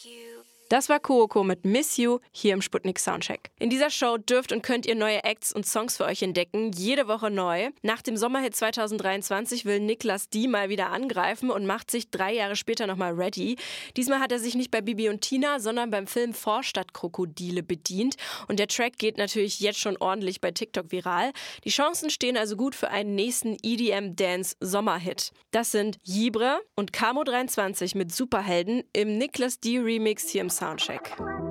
Das war Kooko mit Miss You hier im Sputnik Soundcheck. In dieser Show dürft und könnt ihr neue Acts und Songs für euch entdecken, jede Woche neu. Nach dem Sommerhit 2023 will Niklas D mal wieder angreifen und macht sich 3 Jahre später nochmal ready. Diesmal hat er sich nicht bei Bibi und Tina, sondern beim Film Vorstadtkrokodile bedient. Und der Track geht natürlich jetzt schon ordentlich bei TikTok viral. Die Chancen stehen also gut für einen nächsten EDM-Dance-Sommerhit. Das sind Jibre und Camo 23 mit Superhelden im Niklas D Remix hier im Soundcheck.